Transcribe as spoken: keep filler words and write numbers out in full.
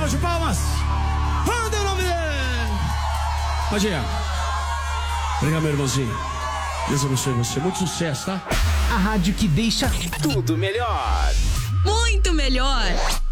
de palmas. Manda o nome dele. Pode ir. Obrigado, meu irmãozinho. Deus abençoe você. Muito sucesso, tá? A rádio que deixa Tudo melhor. Muito melhor.